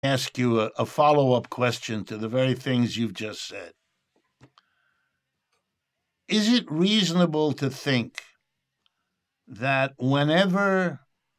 ask you a follow up question to the very things you've just said. Is it reasonable to think that whenever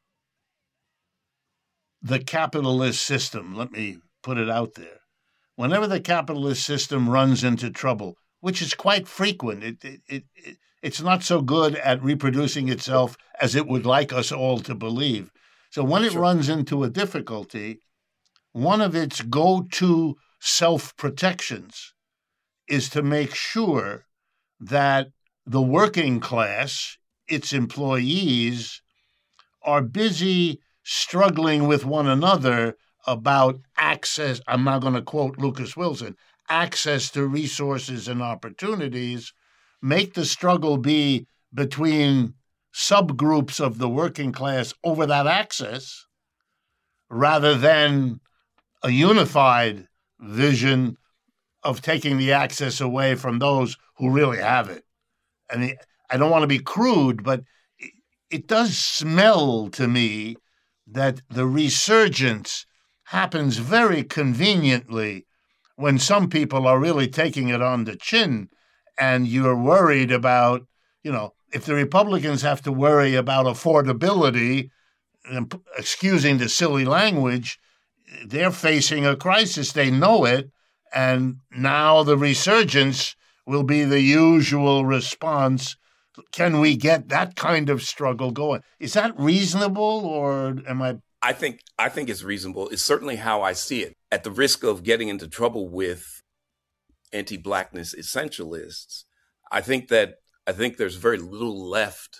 the capitalist system, let me put it out there, whenever the capitalist system runs into trouble, which is quite frequent, it's not so good at reproducing itself as it would like us all to believe. So when it runs into a difficulty, one of its go-to self-protections is to make sure that the working class, its employees, are busy struggling with one another about access. I'm not going to quote Lucas Wilson, access to resources and opportunities. Make the struggle be between subgroups of the working class over that access rather than a unified vision of taking the access away from those who really have it. I mean, I don't want to be crude, but it does smell to me that the resurgence happens very conveniently when some people are really taking it on the chin, and you're worried about, if the Republicans have to worry about affordability, excusing the silly language, they're facing a crisis. They know it. And now the resurgence will be the usual response. Can we get that kind of struggle going? Is that reasonable, or am I? I think it's reasonable. It's certainly how I see it. At the risk of getting into trouble with anti-Blackness essentialists, I think there's very little left,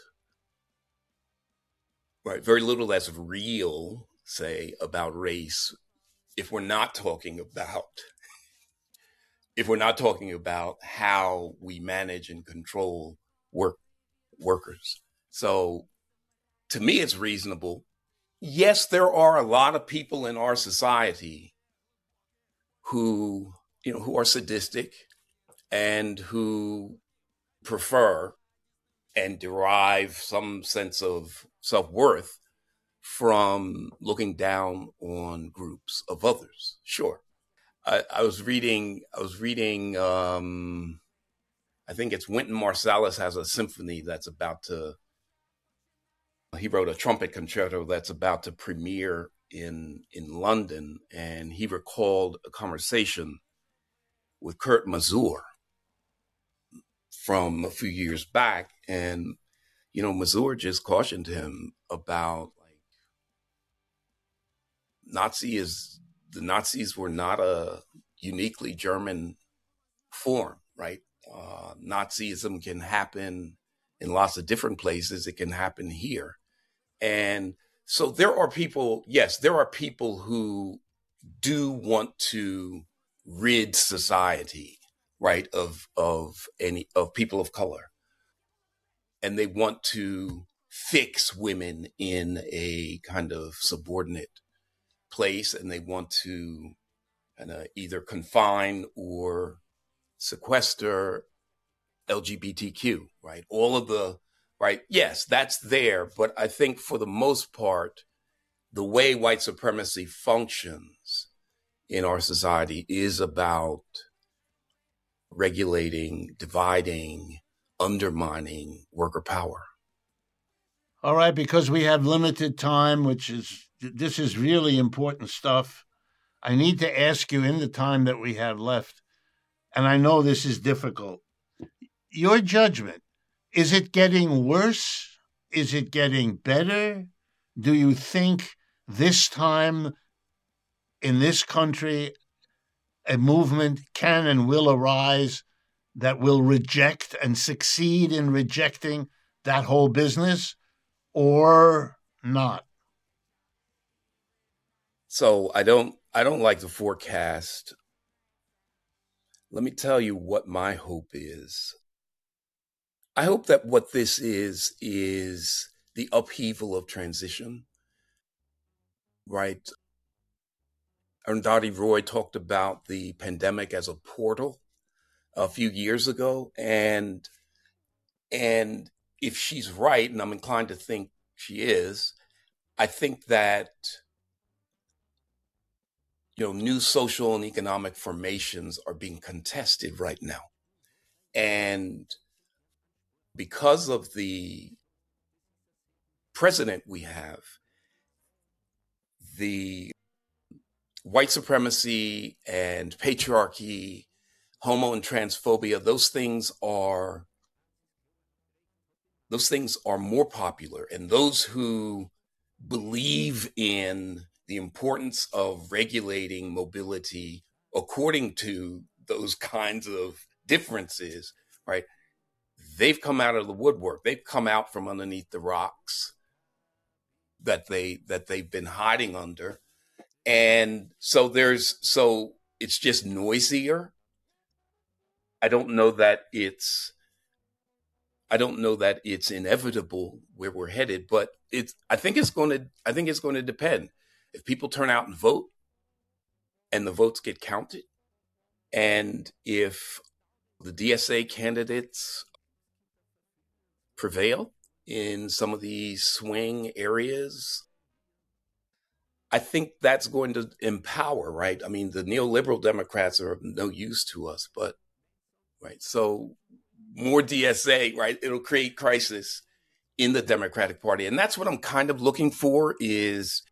right? Very little that's real, say, about race if we're not talking about how we manage and control workers. So to me, it's reasonable. Yes, there are a lot of people in our society who are sadistic and who prefer and derive some sense of self-worth from looking down on groups of others. Sure. I was reading, I think it's Wynton Marsalis has a symphony he wrote a trumpet concerto that's about to premiere in London. And he recalled a conversation with Kurt Masur from a few years back. And, Masur just cautioned him about the Nazis were not a uniquely German form, right? Nazism can happen in lots of different places. It can happen here. And so there are people who do want to rid society, right, of people of color. And they want to fix women in a kind of subordinate place, and they want to either confine or sequester LGBTQ, right? All of the, right? Yes, that's there. But I think for the most part, the way white supremacy functions in our society is about regulating, dividing, undermining worker power. All right, because we have limited time, this is really important stuff. I need to ask you in the time that we have left, and I know this is difficult. Your judgment, is it getting worse? Is it getting better? Do you think this time in this country, a movement can and will arise that will reject and succeed in rejecting that whole business, or not? So I don't like to forecast. Let me tell you what my hope is. I hope that what this is the upheaval of transition, right? Arundhati Roy talked about the pandemic as a portal a few years ago. And if she's right, and I'm inclined to think she is, I think that new social and economic formations are being contested right now. And because of the president we have, the white supremacy and patriarchy, homo and transphobia, those things are more popular. And those who believe in the importance of regulating mobility according to those kinds of differences, right? They've come out of the woodwork. They've come out from underneath the rocks that they've been hiding under. And so it's just noisier. I don't know that it's inevitable where we're headed, but I think it's going to depend. If people turn out and vote and the votes get counted, and if the DSA candidates prevail in some of these swing areas, I think that's going to empower, right? I mean, the neoliberal Democrats are of no use to us, but, right, so more DSA, right, it'll create crisis in the Democratic Party. And that's what I'm kind of looking for is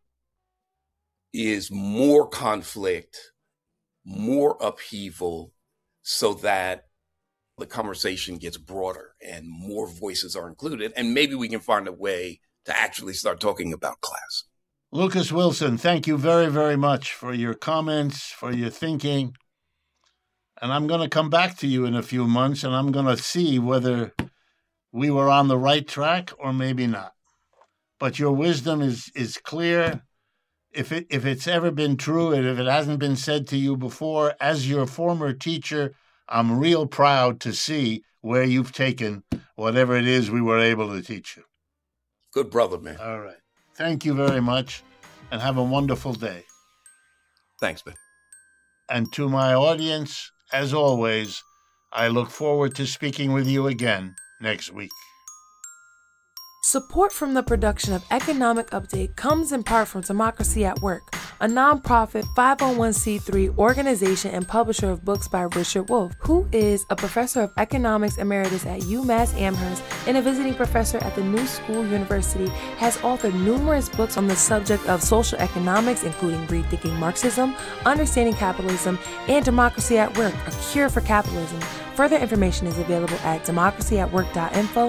more conflict, more upheaval, so that the conversation gets broader and more voices are included. And maybe we can find a way to actually start talking about class. Lucas Wilson, thank you very, very much for your comments, for your thinking. And I'm going to come back to you in a few months, and I'm going to see whether we were on the right track or maybe not. But your wisdom is clear. If it's ever been true, and if it hasn't been said to you before, as your former teacher, I'm real proud to see where you've taken whatever it is we were able to teach you. Good brother, man. All right. Thank you very much, and have a wonderful day. Thanks, man. And to my audience, as always, I look forward to speaking with you again next week. Support from the production of Economic Update comes in part from Democracy at Work, a nonprofit 501c3 organization and publisher of books by Richard Wolff, who is a professor of economics emeritus at UMass Amherst and a visiting professor at the New School University, has authored numerous books on the subject of social economics, including Rethinking Marxism, Understanding Capitalism, and Democracy at Work, A Cure for Capitalism. Further information is available at democracyatwork.info